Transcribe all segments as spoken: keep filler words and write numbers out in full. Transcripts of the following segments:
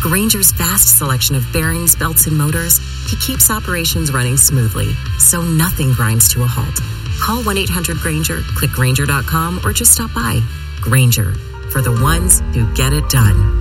Grainger's vast selection of bearings, belts, and motors, he keeps operations running smoothly, so nothing grinds to a halt. Call one eight hundred Grainger, click Grainger dot com, or just stop by. Grainger, for the ones who get it done.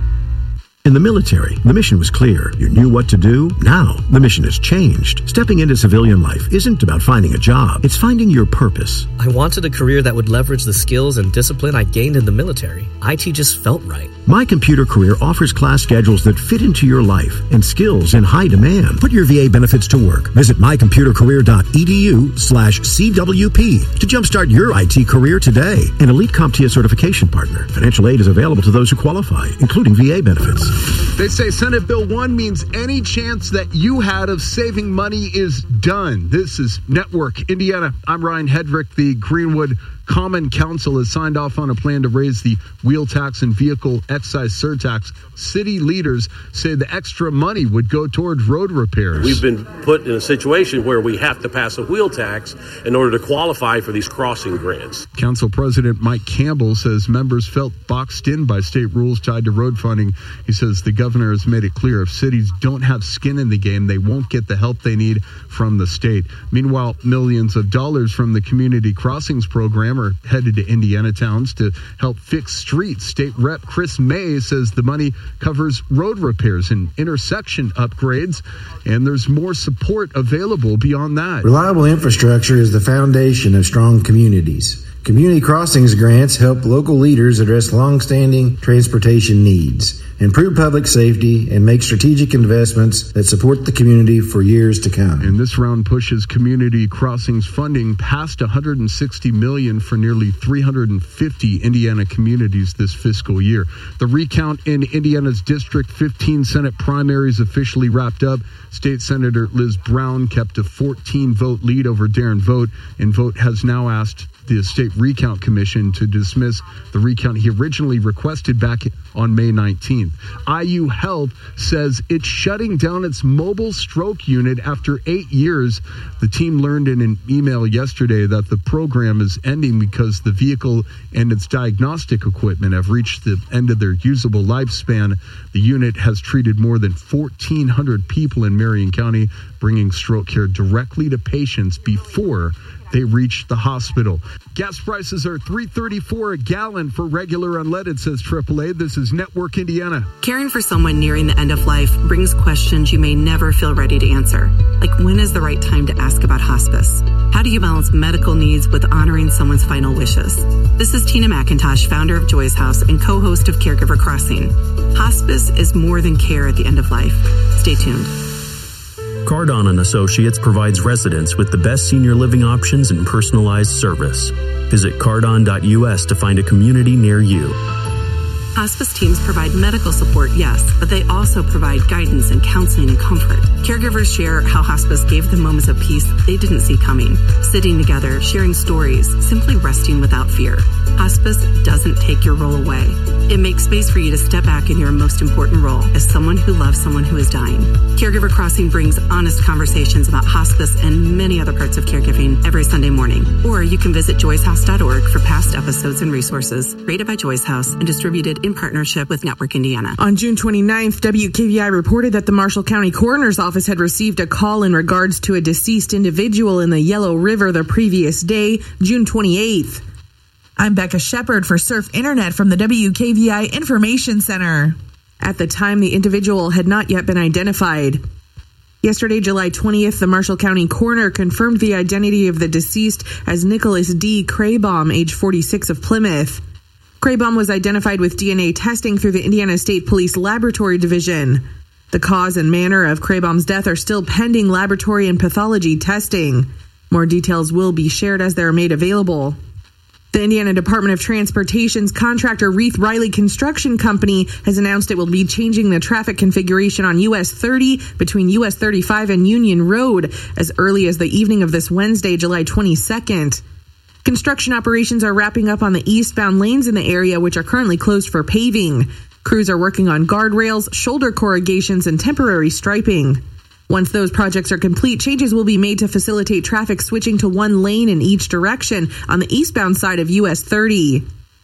In the military, the mission was clear. You knew what to do. Now, the mission has changed. Stepping into civilian life isn't about finding a job. It's finding your purpose. I wanted a career that would leverage the skills and discipline I gained in the military. I T just felt right. My Computer Career offers class schedules that fit into your life and skills in high demand. Put your V A benefits to work. Visit my computer career dot e d u slash C W P to jumpstart your I T career today. An elite CompTIA certification partner. Financial aid is available to those who qualify, including V A benefits. They say Senate Bill one means any chance that you had of saving money is done. This is Network Indiana. I'm Ryan Hedrick. The Greenwood Common Council has signed off on a plan to raise the wheel tax and vehicle excise surtax. City leaders say the extra money would go towards road repairs. We've been put in a situation where we have to pass a wheel tax in order to qualify for these crossing grants. Council President Mike Campbell says members felt boxed in by state rules tied to road funding. He says the governor has made it clear if cities don't have skin in the game, they won't get the help they need from the state. Meanwhile, millions of dollars from the Community Crossings program are headed to Indiana towns to help fix streets. State Rep Chris May says the money covers road repairs and intersection upgrades, and there's more support available beyond that. Reliable infrastructure is the foundation of strong communities. Community Crossings grants help local leaders address long-standing transportation needs, improve public safety, and make strategic investments that support the community for years to come. And this round pushes Community Crossings funding past one hundred sixty million dollars for nearly three hundred fifty Indiana communities this fiscal year. The recount in Indiana's District fifteen Senate primaries officially wrapped up. State Senator Liz Brown kept a fourteen vote lead over Darren Vogt, and Vogt has now asked the State Recount Commission to dismiss the recount he originally requested back on May nineteenth. I U Health says it's shutting down its mobile stroke unit after eight years. The team learned in an email yesterday that the program is ending because the vehicle and its diagnostic equipment have reached the end of their usable lifespan. The unit has treated more than fourteen hundred people in Marion County, bringing stroke care directly to patients before they reach the hospital. Gas prices are three dollars and thirty-four cents a gallon for regular unleaded, says triple A. This is Network Indiana. Caring for someone nearing the end of life brings questions you may never feel ready to answer. Like, when is the right time to ask about hospice? How do you balance medical needs with honoring someone's final wishes? This is Tina McIntosh, founder of Joy's House and co-host of Caregiver Crossing. Hospice is more than care at the end of life. Stay tuned. Cardon and Associates provides residents with the best senior living options and personalized service. Visit cardon dot U S to find a community near you. Hospice teams provide medical support, yes, but they also provide guidance and counseling and comfort. Caregivers share how hospice gave them moments of peace they didn't see coming, sitting together, sharing stories, simply resting without fear. Hospice doesn't take your role away. It makes space for you to step back in your most important role as someone who loves someone who is dying. Caregiver Crossing brings honest conversations about hospice and many other parts of caregiving every Sunday morning. Or you can visit joys house dot org for past episodes and resources. Rated by Joy's House and distributed in partnership with Network Indiana. On June twenty-ninth, W K V I reported that the Marshall County Coroner's Office had received a call in regards to a deceased individual in the Yellow River the previous day, June twenty-eighth. I'm Becca Shepard for Surf Internet from the W K V I Information Center. At the time, the individual had not yet been identified. Yesterday, July twentieth, the Marshall County Coroner confirmed the identity of the deceased as Nicholas D. Craybaum, age forty-six, of Plymouth. Craybaum was identified with D N A testing through the Indiana State Police Laboratory Division. The cause and manner of Craybaum's death are still pending laboratory and pathology testing. More details will be shared as they are made available. The Indiana Department of Transportation's contractor Reith Riley Construction Company has announced it will be changing the traffic configuration on U S thirty between U S thirty-five and Union Road as early as the evening of this Wednesday, July twenty-second. Construction operations are wrapping up on the eastbound lanes in the area, which are currently closed for paving. Crews are working on guardrails, shoulder corrugations, and temporary striping. Once those projects are complete, changes will be made to facilitate traffic switching to one lane in each direction on the eastbound side of U S thirty.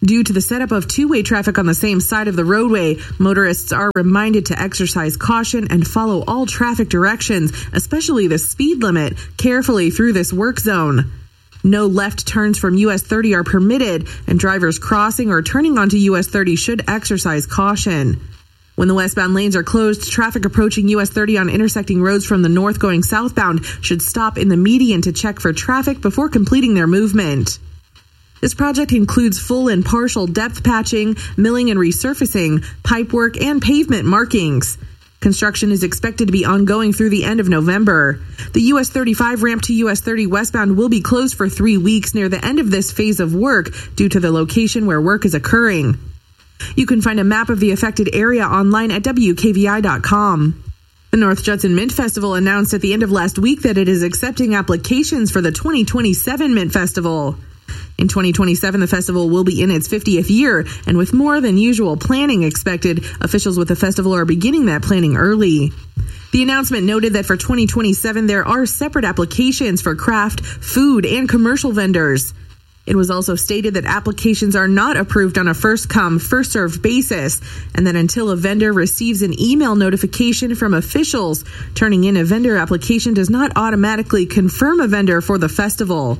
Due to the setup of two-way traffic on the same side of the roadway, motorists are reminded to exercise caution and follow all traffic directions, especially the speed limit, carefully through this work zone. No left turns from U S thirty are permitted, and drivers crossing or turning onto U S thirty should exercise caution. When the westbound lanes are closed, traffic approaching U S thirty on intersecting roads from the north going southbound should stop in the median to check for traffic before completing their movement. This project includes full and partial depth patching, milling and resurfacing, pipework, and pavement markings. Construction is expected to be ongoing through the end of November. The U S thirty-five ramp to U S thirty westbound will be closed for three weeks near the end of this phase of work due to the location where work is occurring. You can find a map of the affected area online at W K V I dot com. The North Judson Mint Festival announced at the end of last week that it is accepting applications for the twenty twenty-seven Mint Festival. In twenty twenty-seven, the festival will be in its fiftieth year, and with more than usual planning expected, officials with the festival are beginning that planning early. The announcement noted that for twenty twenty-seven, there are separate applications for craft, food, and commercial vendors. It was also stated that applications are not approved on a first-come, first-served basis, and that until a vendor receives an email notification from officials, turning in a vendor application does not automatically confirm a vendor for the festival.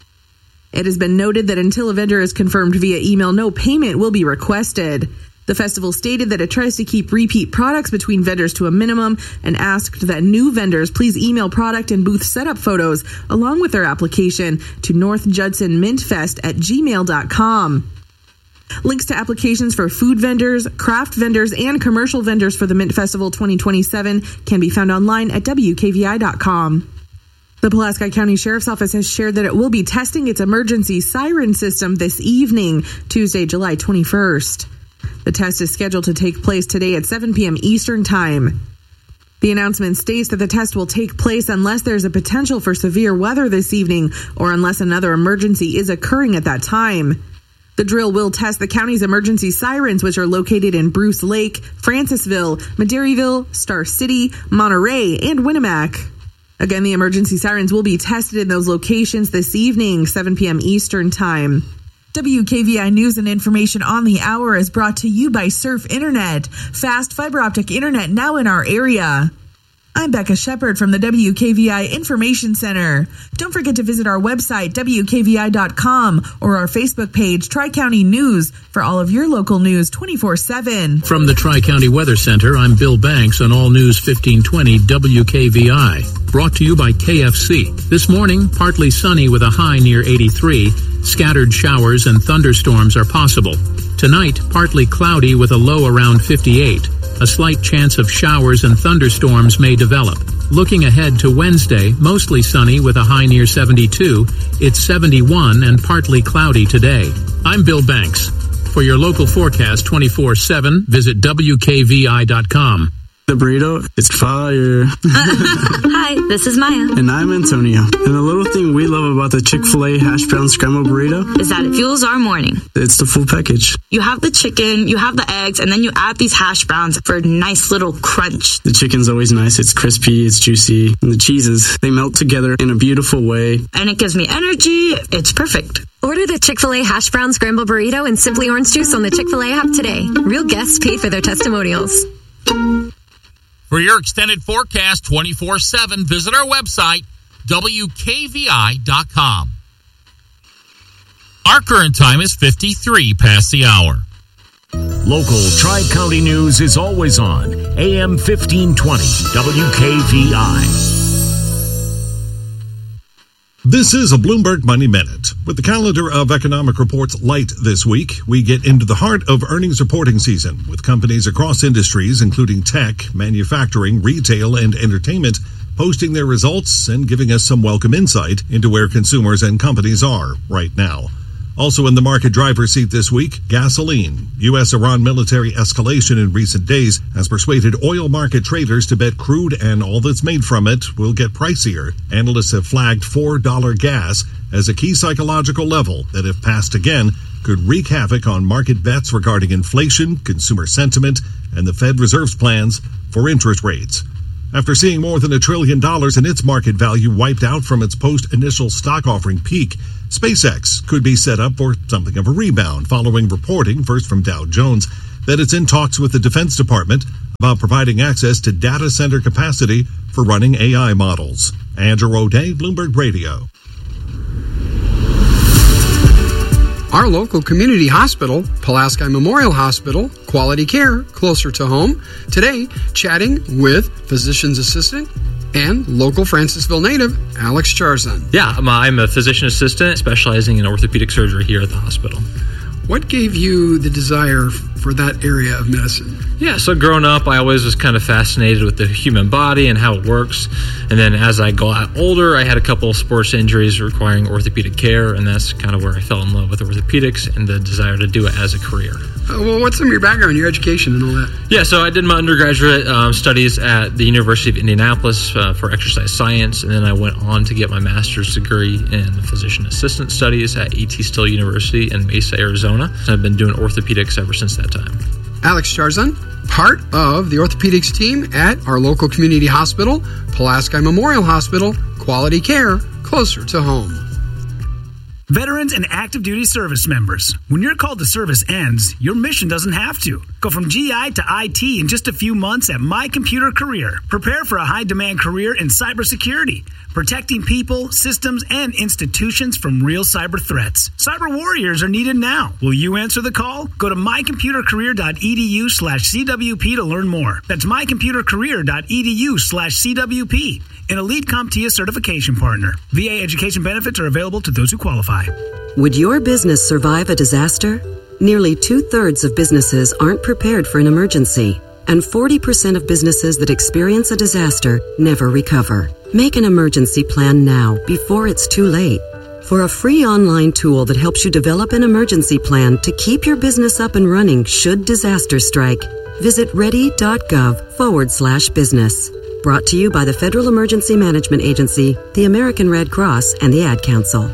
It has been noted that until a vendor is confirmed via email, no payment will be requested. The festival stated that it tries to keep repeat products between vendors to a minimum and asked that new vendors please email product and booth setup photos along with their application to north judson mint fest at gmail dot com. Links to applications for food vendors, craft vendors, and commercial vendors for the Mint Festival twenty twenty-seven can be found online at W K V I dot com. The Pulaski County Sheriff's Office has shared that it will be testing its emergency siren system this evening, Tuesday, July twenty-first. The test is scheduled to take place today at seven p.m. Eastern Time. The announcement states that the test will take place unless there's a potential for severe weather this evening or unless another emergency is occurring at that time. The drill will test the county's emergency sirens, which are located in Bruce Lake, Francisville, Madeiryville, Star City, Monterey, and Winnemac. Again, the emergency sirens will be tested in those locations this evening, seven p.m. Eastern Time. W K V I News and information on the hour is brought to you by Surf Internet, fast fiber optic internet now in our area. I'm Becca Shepard from the W K V I Information Center. Don't forget to visit our website, W K V I dot com, or our Facebook page, Tri-County News, for all of your local news twenty-four seven. From the Tri-County Weather Center, I'm Bill Banks on All News fifteen twenty W K V I. Brought to you by K F C. This morning, partly sunny with a high near eighty-three. Scattered showers and thunderstorms are possible. Tonight, partly cloudy with a low around fifty-eight. A slight chance of showers and thunderstorms may develop. Looking ahead to Wednesday, mostly sunny with a high near seventy-two. It's seventy-one and partly cloudy today. I'm Bill Banks. For your local forecast twenty-four seven, visit W K V I dot com. The burrito is fire. Hi, this is Maya. And I'm Antonio. And the little thing we love about the Chick-fil-A hash brown scrambled burrito is that it fuels our morning. It's the full package. You have the chicken, you have the eggs, and then you add these hash browns for a nice little crunch. The chicken's always nice. It's crispy, it's juicy. And the cheeses, they melt together in a beautiful way. And it gives me energy. It's perfect. Order the Chick-fil-A hash brown scrambled burrito and Simply Orange Juice on the Chick-fil-A app today. Real guests pay for their testimonials. For your extended forecast twenty-four seven, visit our website, W K V I dot com. Our current time is fifty-three past the hour. Local Tri-County News is always on A M fifteen twenty W K V I. This is a Bloomberg Money Minute. With the calendar of economic reports light this week, we get into the heart of earnings reporting season with companies across industries, including tech, manufacturing, retail, and entertainment, posting their results and giving us some welcome insight into where consumers and companies are right now. Also in the market driver's seat this week, gasoline. U S-Iran military escalation in recent days has persuaded oil market traders to bet crude and all that's made from it will get pricier. Analysts have flagged four dollars gas as a key psychological level that, if passed again, could wreak havoc on market bets regarding inflation, consumer sentiment, and the Fed Reserve's plans for interest rates. After seeing more than a trillion dollars in its market value wiped out from its post-initial stock offering peak, SpaceX could be set up for something of a rebound following reporting, first from Dow Jones, that it's in talks with the Defense Department about providing access to data center capacity for running A I models. Andrew O'Day, Bloomberg Radio. Our local community hospital, Pulaski Memorial Hospital, quality care closer to home. Today, chatting with physician's assistant and local Francisville native, Alex Charzan. Yeah, I'm a physician assistant specializing in orthopedic surgery here at the hospital. What gave you the desire for that area of medicine? Yeah, so growing up, I always was kind of fascinated with the human body and how it works. And then as I got older, I had a couple of sports injuries requiring orthopedic care, and that's kind of where I fell in love with orthopedics and the desire to do it as a career. Uh, well, what's some of your background, your education and all that? Yeah, so I did my undergraduate um, studies at the University of Indianapolis uh, for exercise science, and then I went on to get my master's degree in physician assistant studies at A T Still University in Mesa, Arizona. And I've been doing orthopedics ever since that time. Alex Charzan, part of the orthopedics team at our local community hospital, Pulaski Memorial Hospital, quality care closer to home. Veterans and active duty service members, when your call to service ends, your mission doesn't have to. Go from G I to I T in just a few months at My Computer Career. Prepare for a high-demand career in cybersecurity, protecting people, systems, and institutions from real cyber threats. Cyber warriors are needed now. Will you answer the call? Go to mycomputercareer.edu slash CWP to learn more. That's mycomputercareer.edu slash CWP. An Elite CompTIA certification partner. V A education benefits are available to those who qualify. Would your business survive a disaster? Nearly two-thirds of businesses aren't prepared for an emergency, and forty percent of businesses that experience a disaster never recover. Make an emergency plan now, before it's too late. For a free online tool that helps you develop an emergency plan to keep your business up and running should disaster strike, visit ready.gov forward slash business. Brought to you by the Federal Emergency Management Agency, the American Red Cross, and the Ad Council.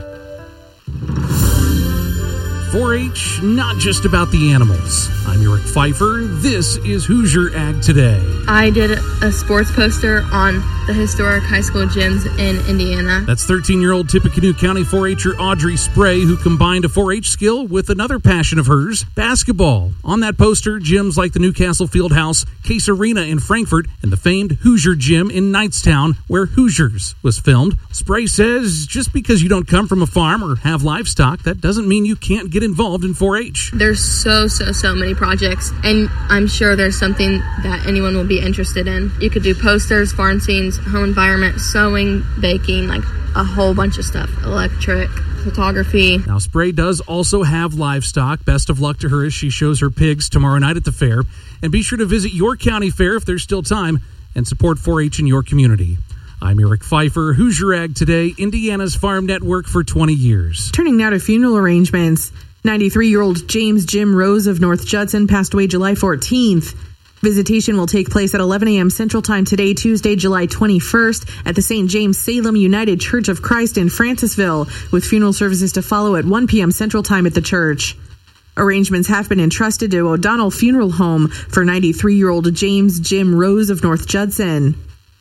four H, not just about the animals. I'm Eric Pfeiffer. This is Hoosier Ag Today. I did a sports poster on the historic high school gyms in Indiana. That's thirteen-year-old Tippecanoe County four H'er Audrey Spray, who combined a four H skill with another passion of hers, basketball. On that poster, gyms like the Newcastle Fieldhouse, Case Arena in Frankfort, and the famed Hoosier Gym in Knightstown, where Hoosiers was filmed. Spray says just because you don't come from a farm or have livestock, that doesn't mean you can't get involved in four H. There's so, so, so many projects, and I'm sure there's something that anyone will be interested in. You could do posters, farm scenes, home environment, sewing, baking, like a whole bunch of stuff, electric, photography. Now, Spray does also have livestock. Best of luck to her as she shows her pigs tomorrow night at the fair. And be sure to visit your county fair if there's still time and support four H in your community. I'm Eric Pfeiffer, Hoosier Ag Today, Indiana's farm network for twenty years. Turning now to funeral arrangements. ninety-three-year-old James Jim Rose of North Judson passed away July fourteenth. Visitation will take place at eleven a.m. Central Time today, Tuesday, July twenty-first, at the Saint James Salem United Church of Christ in Francisville, with funeral services to follow at one p.m. Central Time at the church. Arrangements have been entrusted to O'Donnell Funeral Home for ninety-three-year-old James Jim Rose of North Judson.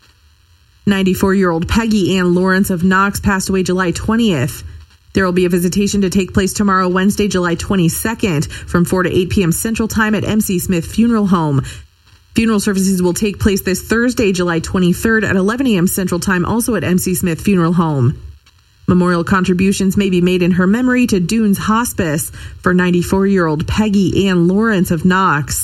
ninety-four-year-old Peggy Ann Lawrence of Knox passed away July twentieth. There will be a visitation to take place tomorrow, Wednesday, July twenty-second, from four to eight p.m. Central Time at M C Smith Funeral Home. Funeral services will take place this Thursday, July twenty-third at eleven a.m. Central Time, also at M C Smith Funeral Home. Memorial contributions may be made in her memory to Dunes Hospice for ninety-four-year-old Peggy Ann Lawrence of Knox.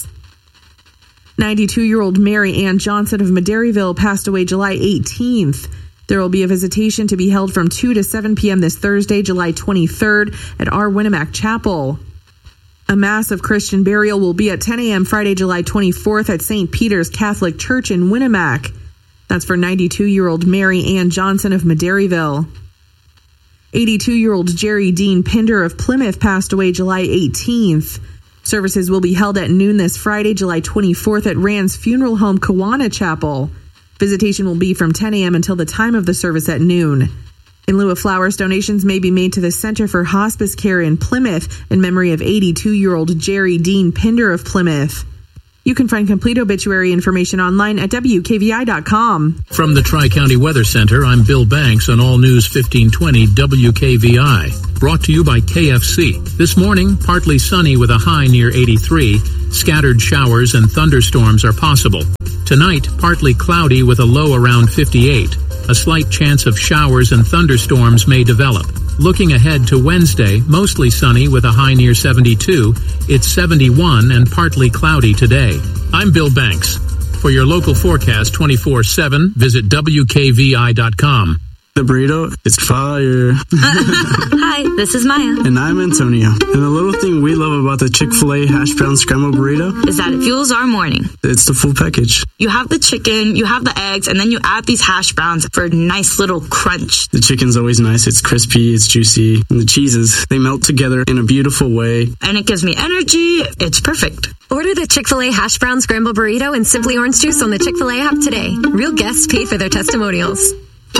ninety-two-year-old Mary Ann Johnson of Maderryville passed away July eighteenth. There will be a visitation to be held from two to seven p.m. this Thursday, July twenty-third at our Winnemac Chapel. A Mass of Christian burial will be at ten a.m. Friday, July twenty-fourth at Saint Peter's Catholic Church in Winnemac. That's for ninety-two-year-old Mary Ann Johnson of Maderryville. eighty-two-year-old Jerry Dean Pinder of Plymouth passed away July eighteenth. Services will be held at noon this Friday, July twenty-fourth at Rand's Funeral Home, Kiwanis Chapel. Visitation will be from ten a.m. until the time of the service at noon. In lieu of flowers, donations may be made to the Center for Hospice Care in Plymouth in memory of eighty-two-year-old Jerry Dean Pinder of Plymouth. You can find complete obituary information online at W K V I dot com. From the Tri-County Weather Center, I'm Bill Banks on All News fifteen twenty W K V I. Brought to you by K F C. This morning, partly sunny with a high near eighty-three. Scattered showers and thunderstorms are possible. Tonight, partly cloudy with a low around fifty-eight. A slight chance of showers and thunderstorms may develop. Looking ahead to Wednesday, mostly sunny with a high near seventy-two. It's seventy-one and partly cloudy today. I'm Bill Banks. For your local forecast twenty-four seven, visit W K V I dot com. The burrito is fire. Hi, this is Maya. And I'm Antonio. And the little thing we love about the Chick-fil-A hash brown scrambled burrito is that it fuels our morning. It's the full package. You have the chicken, you have the eggs, and then you add these hash browns for a nice little crunch. The chicken's always nice. It's crispy, it's juicy. And the cheeses, they melt together in a beautiful way. And it gives me energy. It's perfect. Order the Chick-fil-A hash brown scrambled burrito and Simply Orange Juice on the Chick-fil-A app today. Real guests paid for their testimonials.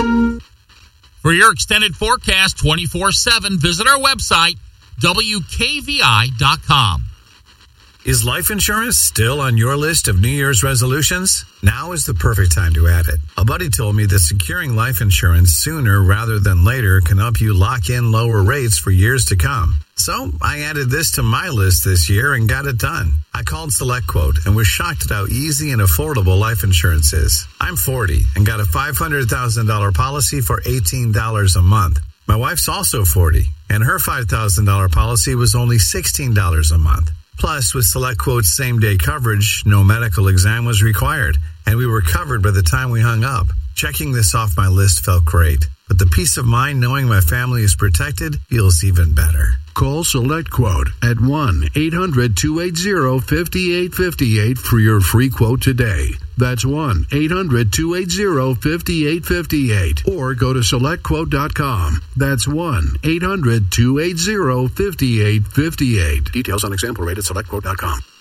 For your extended forecast twenty-four seven, visit our website, W K V I dot com. Is life insurance still on your list of New Year's resolutions? Now is the perfect time to add it. A buddy told me that securing life insurance sooner rather than later can help you lock in lower rates for years to come. So I added this to my list this year and got it done. I called SelectQuote and was shocked at how easy and affordable life insurance is. I'm forty and got a five hundred thousand dollars policy for eighteen dollars a month. My wife's also forty and her five thousand dollars policy was only sixteen dollars a month. Plus, with SelectQuote's same-day coverage, no medical exam was required, and we were covered by the time we hung up. Checking this off my list felt great, but the peace of mind knowing my family is protected feels even better. Call SelectQuote at one eight hundred two eight zero five eight five eight for your free quote today. That's one eight hundred two eight zero five eight five eight. Or go to select quote dot com. That's one eight hundred two eight zero five eight five eight. Details on example rate at select quote dot com.